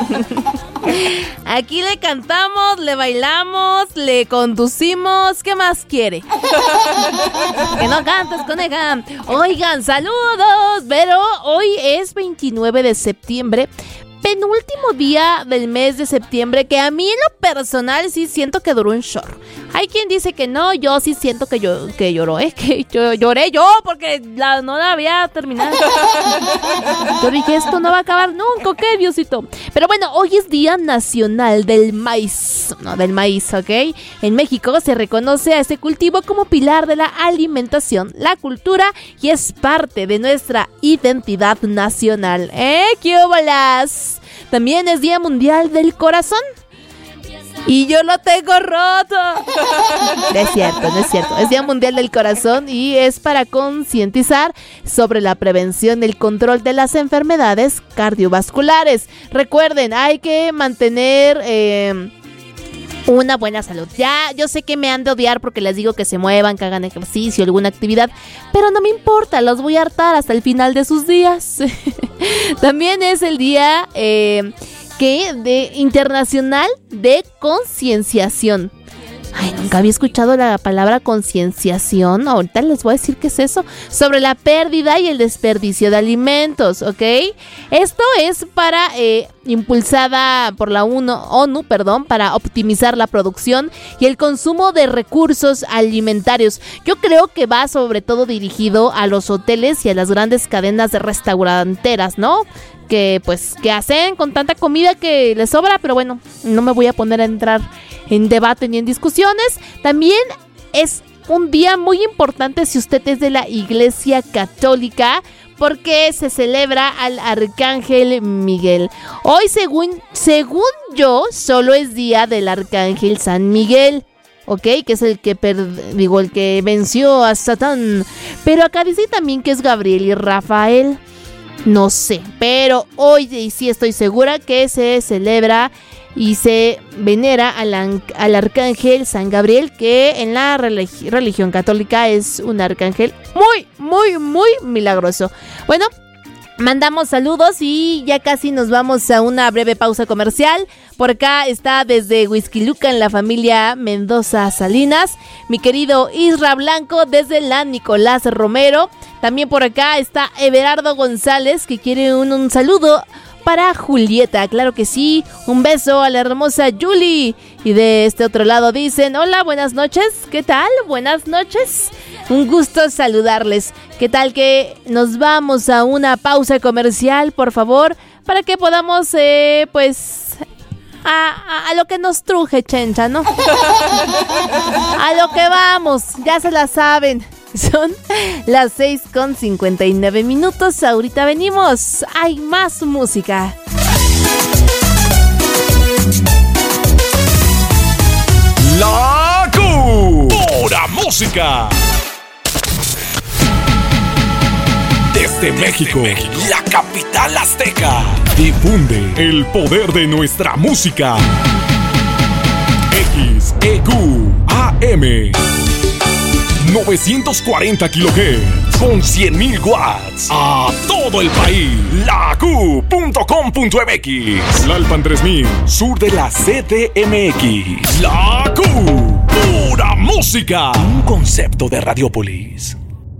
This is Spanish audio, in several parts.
Aquí le cantamos, le bailamos, le conducimos. ¿Qué más quiere? Que no cantes, coneja. Oigan, saludos. Pero hoy es 29 de septiembre. Penúltimo día del mes de septiembre, que a mí en lo personal sí siento que duró un chorro. Hay quien dice que no, yo sí siento que lloró, que lloré yo porque no la había terminado. Yo dije, esto no va a acabar nunca, ¿ok, Diosito? Pero bueno, hoy es Día Nacional del Maíz, ¿ok? En México se reconoce a este cultivo como pilar de la alimentación, la cultura y es parte de nuestra identidad nacional. ¿Qué bolas? También es Día Mundial del Corazón. Y yo lo tengo roto. No es cierto. Es Día Mundial del Corazón y es para concientizar sobre la prevención y el control de las enfermedades cardiovasculares. Recuerden, hay que mantener una buena salud. Ya, yo sé que me han de odiar porque les digo que se muevan, que hagan ejercicio, alguna actividad, pero no me importa, los voy a hartar hasta el final de sus días. También es el día internacional de concienciación. Ay, nunca había escuchado la palabra concienciación. Ahorita les voy a decir qué es eso. Sobre la pérdida y el desperdicio de alimentos, ¿ok? Esto es para impulsada por la ONU, para optimizar la producción y el consumo de recursos alimentarios. Yo creo que va sobre todo dirigido a los hoteles y a las grandes cadenas de restauranteras, ¿no? Que hacen con tanta comida que les sobra, pero bueno, no me voy a poner a entrar en debate ni en discusiones. También es un día muy importante si usted es de la Iglesia Católica, porque se celebra al Arcángel Miguel. Hoy, según yo, solo es día del Arcángel San Miguel, ¿ok? Que es el que venció a Satán. Pero acá dice también que es Gabriel y Rafael. No sé, pero hoy sí estoy segura que se celebra y se venera al arcángel San Gabriel, que en la religión católica es un arcángel muy milagroso. Bueno, mandamos saludos y ya casi nos vamos a una breve pausa comercial. Por acá está desde Huixquilucan en la familia Mendoza Salinas, mi querido Isra Blanco desde la Nicolás Romero. También por acá está Everardo González, que quiere un saludo para Julieta, claro que sí, un beso a la hermosa Julie. Y de este otro lado dicen, hola, buenas noches, ¿qué tal? Buenas noches, un gusto saludarles. ¿Qué tal que nos vamos a una pausa comercial, por favor, para que podamos, a lo que nos truje, chencha, ¿no? A lo que vamos, ya se la saben. Son las 6:59. Ahorita venimos. Hay más música. La Q. Pura música. Desde México, la capital azteca, difunde el poder de nuestra música. XEQ AM 940 kHz con 100.000 watts a todo el país. LaQ.com.mx, Tlalpan 3000, sur de la CDMX. La Q, pura música. Un concepto de Radiopolis.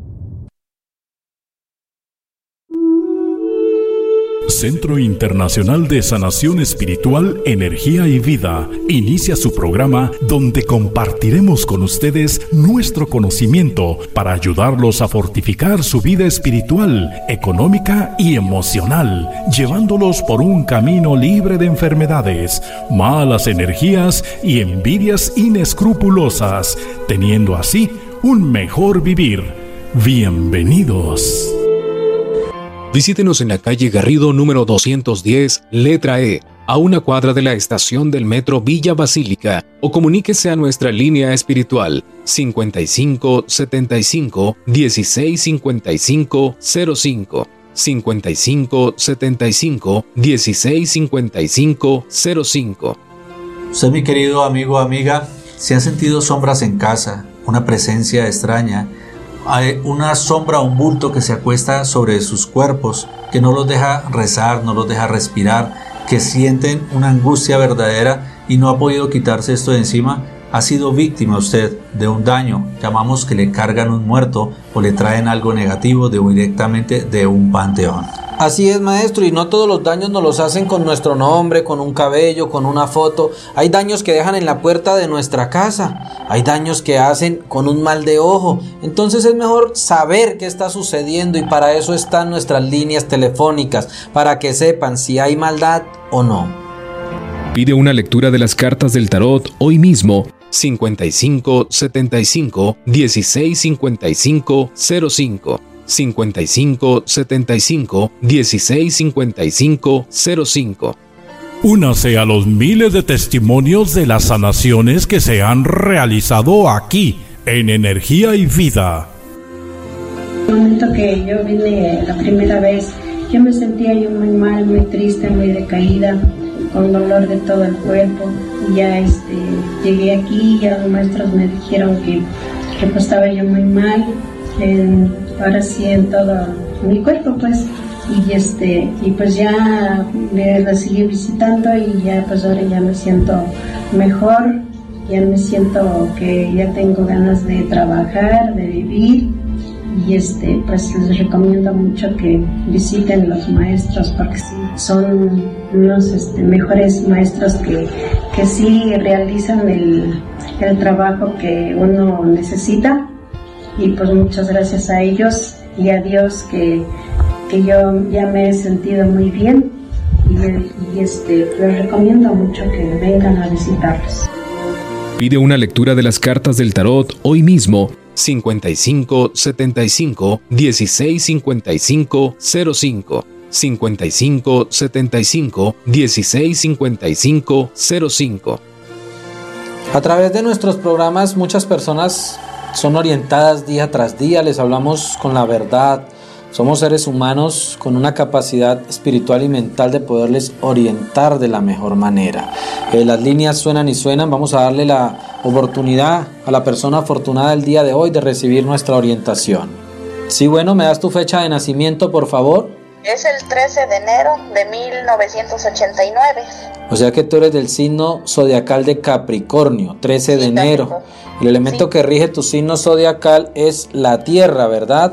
Centro Internacional de Sanación Espiritual, Energía y Vida inicia su programa donde compartiremos con ustedes nuestro conocimiento para ayudarlos a fortificar su vida espiritual, económica y emocional, llevándolos por un camino libre de enfermedades, malas energías y envidias inescrupulosas, teniendo así un mejor vivir. Bienvenidos. Visítenos en la calle Garrido número 210, letra E, a una cuadra de la estación del metro Villa Basílica, o comuníquese a nuestra línea espiritual 55 75 16 55 05, 55 75 16 55 05. Usted, mi querido amigo o amiga, si ha sentido sombras en casa, una presencia extraña, hay una sombra, un bulto que se acuesta sobre sus cuerpos, que no los deja rezar, no los deja respirar, que sienten una angustia verdadera y no ha podido quitarse esto de encima, ha sido víctima usted de un daño, llamamos que le cargan un muerto o le traen algo negativo directamente de un panteón. Así es, maestro, y no todos los daños nos los hacen con nuestro nombre, con un cabello, con una foto. Hay daños que dejan en la puerta de nuestra casa, hay daños que hacen con un mal de ojo. Entonces es mejor saber qué está sucediendo y para eso están nuestras líneas telefónicas, para que sepan si hay maldad o no. Pide una lectura de las cartas del tarot hoy mismo. 55 75 16 55 05 55 75 16 55 05. Únase a los miles de testimonios de las sanaciones que se han realizado aquí en Energía y Vida. En el momento que yo vine la primera vez, yo me sentía yo muy mal, muy triste, muy decaída, con dolor de todo el cuerpo. Y ya llegué aquí y ya los maestros me dijeron que pues estaba yo muy mal, ahora sí en todo mi cuerpo pues. Y pues ya me seguí visitando y ya pues ahora ya me siento mejor, ya me siento que ya tengo ganas de trabajar, de vivir. Y pues les recomiendo mucho que visiten los maestros porque sí, son unos mejores maestros que sí realizan el trabajo que uno necesita. Y pues muchas gracias a ellos y a Dios que yo ya me he sentido muy bien y les recomiendo mucho que vengan a visitarlos. Pide una lectura de las cartas del tarot hoy mismo. 55 75 16 55 05 55 75 16 55 05. A través de nuestros programas muchas personas son orientadas día tras día, les hablamos con la verdad. Somos seres humanos con una capacidad espiritual y mental de poderles orientar de la mejor manera. Las líneas suenan y suenan. Vamos a darle la oportunidad a la persona afortunada el día de hoy de recibir nuestra orientación. Sí, bueno, ¿me das tu fecha de nacimiento, por favor? Es el 13 de enero de 1989. O sea que tú eres del signo zodiacal de Capricornio, 13 de enero. El elemento que rige tu signo zodiacal es la tierra, ¿verdad?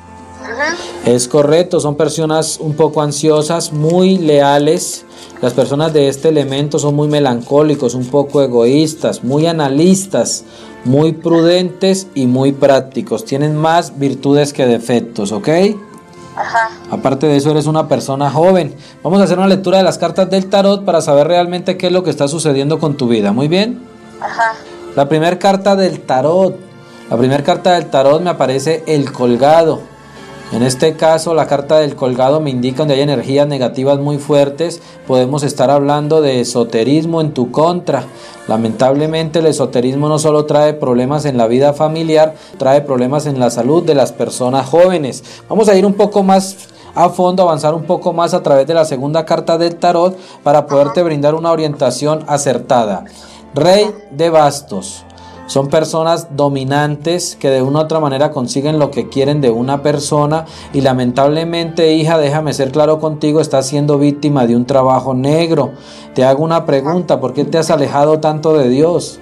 Es correcto, son personas un poco ansiosas, muy leales. Las personas de este elemento son muy melancólicos, un poco egoístas, muy analistas, muy prudentes y muy prácticos. Tienen más virtudes que defectos, ¿ok? Ajá. Aparte de eso, eres una persona joven. Vamos a hacer una lectura de las cartas del tarot para saber realmente qué es lo que está sucediendo con tu vida. ¿Muy bien? Ajá. La primera carta del tarot. La primera carta del tarot me aparece el colgado. En este caso, la carta del colgado me indica donde hay energías negativas muy fuertes. Podemos estar hablando de esoterismo en tu contra. Lamentablemente, el esoterismo no solo trae problemas en la vida familiar, trae problemas en la salud de las personas jóvenes. Vamos a ir un poco más a fondo, avanzar un poco más a través de la segunda carta del tarot para poderte brindar una orientación acertada. Rey de bastos. Son personas dominantes que de una u otra manera consiguen lo que quieren de una persona y lamentablemente, hija, déjame ser claro contigo, estás siendo víctima de un trabajo negro. Te hago una pregunta, ¿por qué te has alejado tanto de Dios?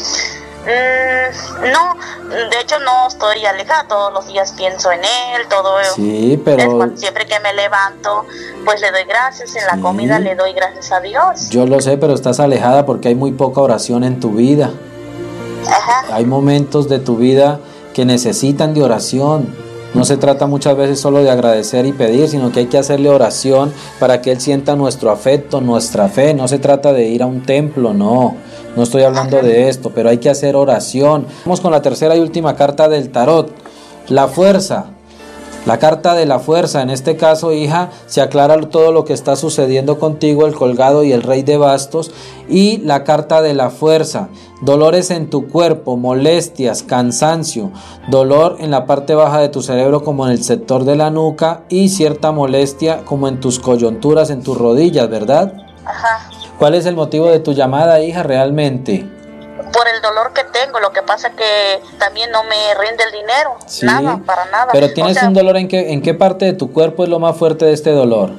No, de hecho no estoy alejada, todos los días pienso en Él, todo. Sí, pero siempre que me levanto, pues le doy gracias, en la comida le doy gracias a Dios. Yo lo sé, pero estás alejada porque hay muy poca oración en tu vida. Ajá. Hay momentos de tu vida que necesitan de oración. No se trata muchas veces solo de agradecer y pedir, sino que hay que hacerle oración para que Él sienta nuestro afecto, nuestra fe. No se trata de ir a un templo, no estoy hablando de esto, pero hay que hacer oración. Vamos con la tercera y última carta del tarot, la fuerza. La carta de la fuerza, en este caso, hija, se aclara todo lo que está sucediendo contigo, el colgado y el rey de bastos. Y la carta de la fuerza, dolores en tu cuerpo, molestias, cansancio, dolor en la parte baja de tu cerebro como en el sector de la nuca y cierta molestia como en tus coyunturas, en tus rodillas, ¿verdad? Ajá. ¿Cuál es el motivo de tu llamada, hija, realmente? Por el dolor que tengo, lo que pasa que también no me rinde el dinero, sí, nada, para nada. Pero tienes un dolor, ¿en qué parte de tu cuerpo es lo más fuerte de este dolor?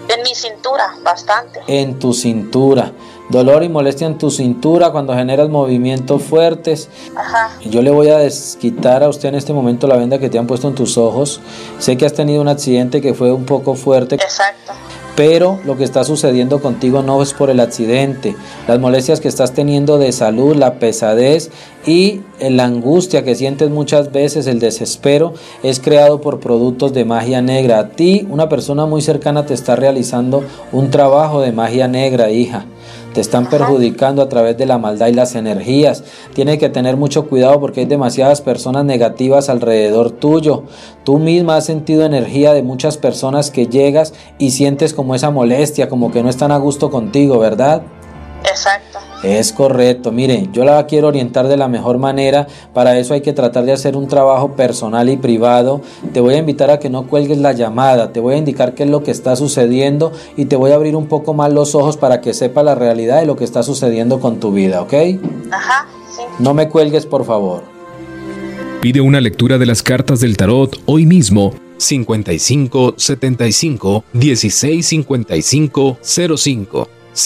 En mi cintura, bastante. En tu cintura. Dolor y molestia en tu cintura cuando generas movimientos fuertes. Ajá. Yo le voy a desquitar a usted en este momento la venda que te han puesto en tus ojos. Sé que has tenido un accidente que fue un poco fuerte. Exacto. Pero lo que está sucediendo contigo no es por el accidente. Las molestias que estás teniendo de salud, la pesadez y la angustia que sientes muchas veces, el desespero, es creado por productos de magia negra. A ti, una persona muy cercana te está realizando un trabajo de magia negra, hija. Te están perjudicando a través de la maldad y las energías. Tienes que tener mucho cuidado porque hay demasiadas personas negativas alrededor tuyo. Tú misma has sentido energía de muchas personas que llegas y sientes como esa molestia, como que no están a gusto contigo, ¿verdad? Exacto. Es correcto. Mire, yo la quiero orientar de la mejor manera. Para eso hay que tratar de hacer un trabajo personal y privado. Te voy a invitar a que no cuelgues la llamada. Te voy a indicar qué es lo que está sucediendo y te voy a abrir un poco más los ojos para que sepa la realidad de lo que está sucediendo con tu vida, ¿ok? Ajá, sí. No me cuelgues, por favor. Pide una lectura de las cartas del tarot hoy mismo. 55 75 16 55 05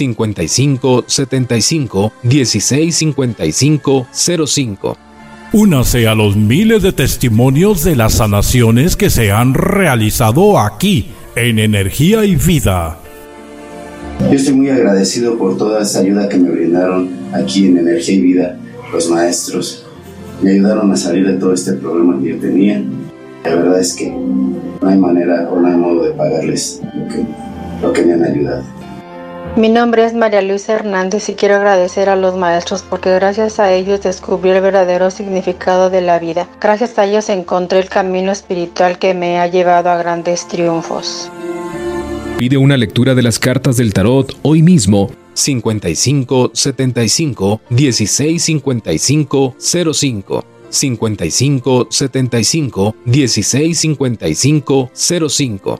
55 75 16 55 05. Únase a los miles de testimonios de las sanaciones que se han realizado aquí en Energía y Vida. Yo estoy muy agradecido por toda esa ayuda que me brindaron aquí en Energía y Vida. Los maestros me ayudaron a salir de todo este problema que yo tenía. La verdad es que no hay manera o no hay modo de pagarles lo que me han ayudado. Mi nombre es María Luisa Hernández y quiero agradecer a los maestros porque gracias a ellos descubrí el verdadero significado de la vida. Gracias a ellos encontré el camino espiritual que me ha llevado a grandes triunfos. Pide una lectura de las cartas del tarot hoy mismo. 55 75 16 55 05 55 75 16 55 05.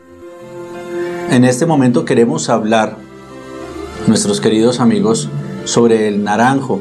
En este momento queremos hablar, nuestros queridos amigos, sobre el naranjo.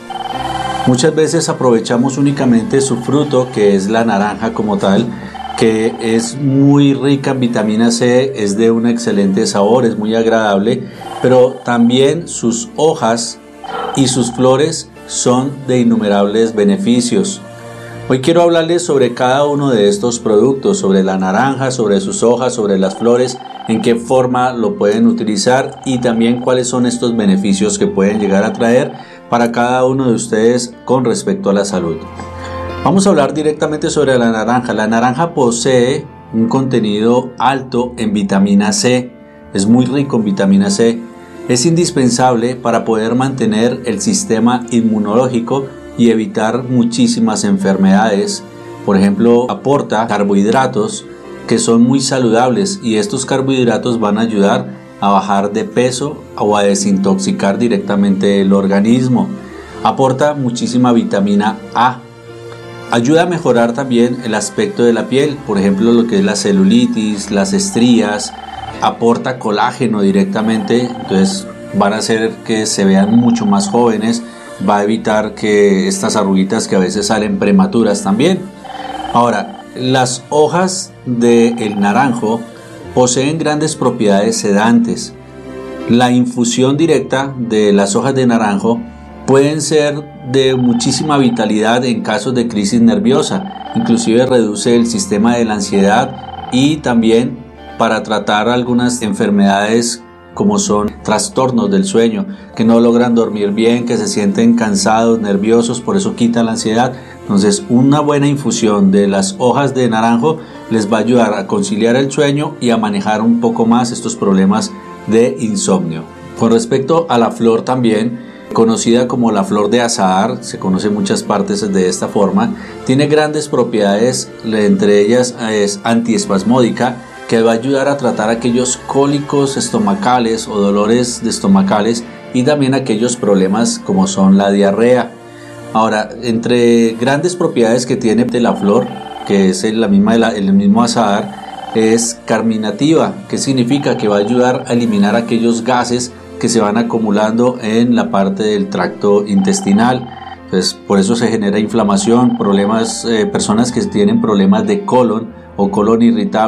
Muchas veces aprovechamos únicamente su fruto, que es la naranja como tal, que es muy rica en vitamina C, es de un excelente sabor, es muy agradable, pero también sus hojas y sus flores son de innumerables beneficios. Hoy quiero hablarles sobre cada uno de estos productos, sobre la naranja, sobre sus hojas, sobre las flores, en qué forma lo pueden utilizar y también cuáles son estos beneficios que pueden llegar a traer para cada uno de ustedes con respecto a la salud. Vamos a hablar directamente sobre la naranja. La naranja posee un contenido alto en vitamina C, es muy rico en vitamina C. Es indispensable para poder mantener el sistema inmunológico y evitar muchísimas enfermedades. Por ejemplo, aporta carbohidratos que son muy saludables y estos carbohidratos van a ayudar a bajar de peso o a desintoxicar directamente el organismo. Aporta muchísima vitamina A. Ayuda a mejorar también el aspecto de la piel, por ejemplo lo que es la celulitis, las estrías. Aporta colágeno directamente, entonces van a hacer que se vean mucho más jóvenes. Va a evitar que estas arruguitas que a veces salen prematuras también. Ahora, las hojas del naranjo poseen grandes propiedades sedantes. La infusión directa de las hojas de naranjo pueden ser de muchísima vitalidad en casos de crisis nerviosa. Inclusive reduce el sistema de la ansiedad y también para tratar algunas enfermedades como son trastornos del sueño, que no logran dormir bien, que se sienten cansados, nerviosos, por eso quita la ansiedad. Entonces una buena infusión de las hojas de naranjo les va a ayudar a conciliar el sueño y a manejar un poco más estos problemas de insomnio. Con respecto a la flor también, conocida como la flor de azahar, se conoce en muchas partes de esta forma, tiene grandes propiedades, entre ellas es antiespasmódica, que va a ayudar a tratar aquellos cólicos estomacales o dolores estomacales y también aquellos problemas como son la diarrea. Ahora, entre grandes propiedades que tiene de la flor, que es el mismo azahar, es carminativa, que significa que va a ayudar a eliminar aquellos gases que se van acumulando en la parte del tracto intestinal. Entonces, por eso se genera inflamación, problemas, personas que tienen problemas de colon o colon irritable,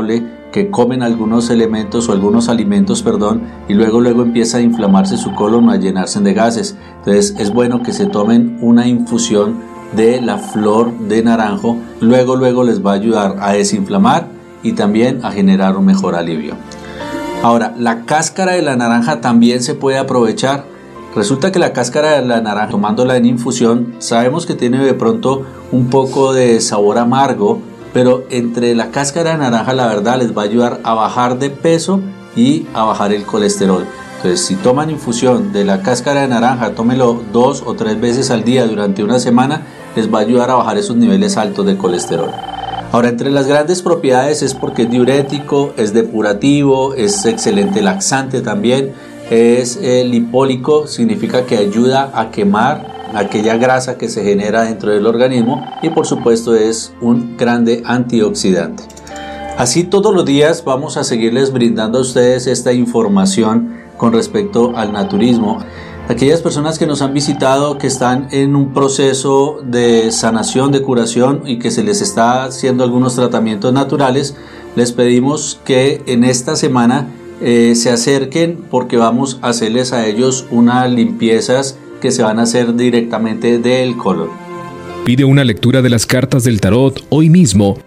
que comen algunos elementos o algunos alimentos, y luego empieza a inflamarse su colon o a llenarse de gases. Entonces es bueno que se tomen una infusión de la flor de naranjo, luego les va a ayudar a desinflamar y también a generar un mejor alivio. Ahora, la cáscara de la naranja también se puede aprovechar. Resulta que la cáscara de la naranja, tomándola en infusión, sabemos que tiene de pronto un poco de sabor amargo, pero entre la cáscara de naranja, la verdad, les va a ayudar a bajar de peso y a bajar el colesterol. Entonces, si toman infusión de la cáscara de naranja, tómelo 2 o 3 veces al día durante una semana, les va a ayudar a bajar esos niveles altos de colesterol. Ahora, entre las grandes propiedades es porque es diurético, es depurativo, es excelente laxante también, es lipólico, significa que ayuda a quemar aquella grasa que se genera dentro del organismo, y por supuesto es un grande antioxidante. Así todos los días vamos a seguirles brindando a ustedes esta información con respecto al naturismo. Aquellas personas que nos han visitado, que están en un proceso de sanación, de curación, y que se les está haciendo algunos tratamientos naturales, les pedimos que en esta semana se acerquen, porque vamos a hacerles a ellos unas limpiezas que se van a hacer directamente del colon. Pide una lectura de las cartas del tarot hoy mismo.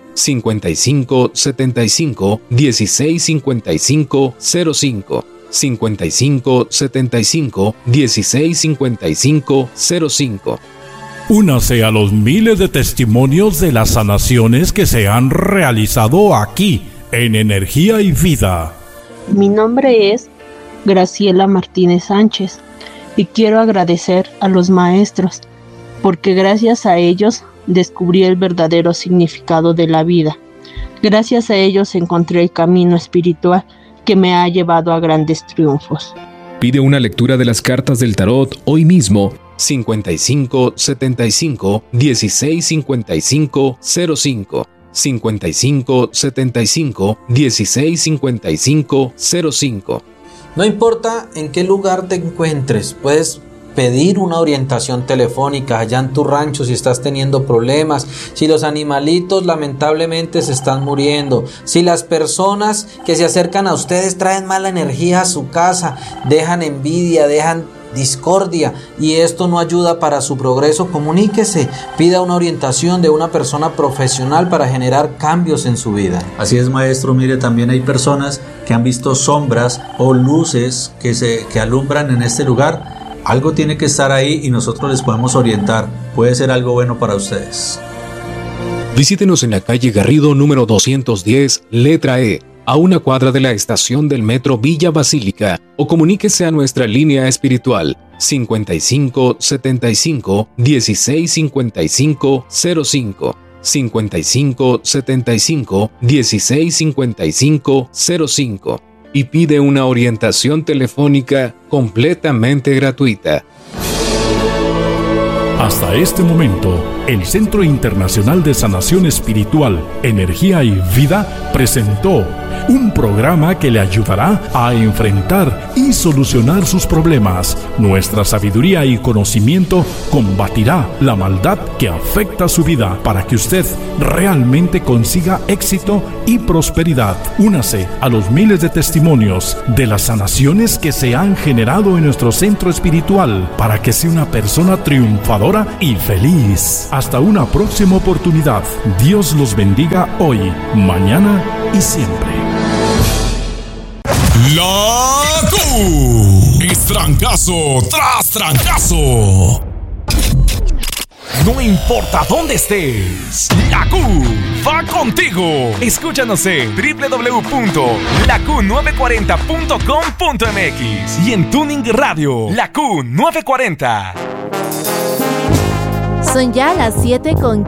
55 75 16 55 05 55 75 16 55 05. Únase a los miles de testimonios de las sanaciones que se han realizado aquí en Energía y Vida. Mi nombre es Graciela Martínez Sánchez y quiero agradecer a los maestros, porque gracias a ellos descubrí el verdadero significado de la vida. Gracias a ellos encontré el camino espiritual que me ha llevado a grandes triunfos. Pide una lectura de las cartas del tarot hoy mismo. 55 75 16 55 05 55 75 16 55 05. No importa en qué lugar te encuentres, puedes pedir una orientación telefónica allá en tu rancho si estás teniendo problemas, si los animalitos lamentablemente se están muriendo, si las personas que se acercan a ustedes traen mala energía a su casa, dejan envidia, dejan discordia, y esto no ayuda para su progreso. Comuníquese, pida una orientación de una persona profesional para generar cambios en su vida. Así es, maestro. Mire, también hay personas que han visto sombras o luces que alumbran en este lugar. Algo tiene que estar ahí y nosotros les podemos orientar. Puede ser algo bueno para ustedes. Visítenos en la calle Garrido número 210, letra E, a una cuadra de la estación del metro Villa Basílica, o comuníquese a nuestra línea espiritual 55 75 16 55 05 55 75 16 55 05 y pide una orientación telefónica completamente gratuita. Hasta este momento, el Centro Internacional de Sanación Espiritual, Energía y Vida presentó un programa que le ayudará a enfrentar y solucionar sus problemas. Nuestra sabiduría y conocimiento combatirá la maldad que afecta su vida para que usted realmente consiga éxito y prosperidad. Únase a los miles de testimonios de las sanaciones que se han generado en nuestro centro espiritual para que sea una persona triunfadora y feliz. Hasta una próxima oportunidad. Dios los bendiga hoy, mañana y siempre. La Q es trancazo tras trancazo. No importa dónde estés, la Q va contigo. Escúchanos en www.laQ940.com.mx y en Tuning Radio, la Q940. Son ya las 7:15